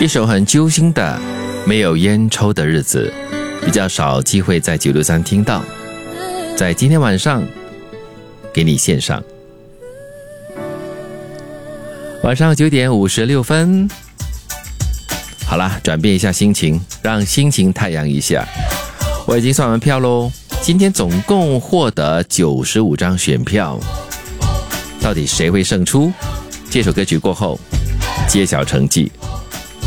一首很揪心的没有烟抽的日子，比较少机会在963听到，在今天晚上给你献上。晚上9点56分，好啦，转变一下心情，让心情太阳一下。我已经算完票咯，今天总共获得95张选票，到底谁会胜出？这首歌曲过后揭晓成绩。